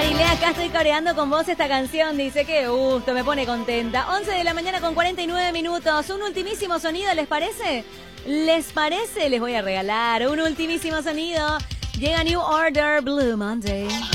Marilea, acá estoy coreando con vos esta canción. Dice, qué gusto, me pone contenta. 11 de la mañana con 49 minutos. Un ultimísimo sonido, ¿les parece? ¿Les parece? Les voy a regalar un ultimísimo sonido. Llega New Order Blue Monday.